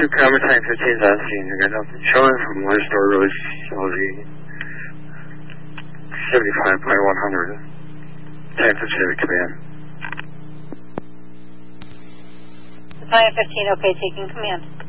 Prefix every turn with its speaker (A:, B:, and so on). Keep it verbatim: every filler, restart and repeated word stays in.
A: two Comma Tank fifteen is asking. I got nothing showing from one store release facility. seventy-five point one hundred. Tank Pacific command.
B: Defiant fifteen, okay, taking command.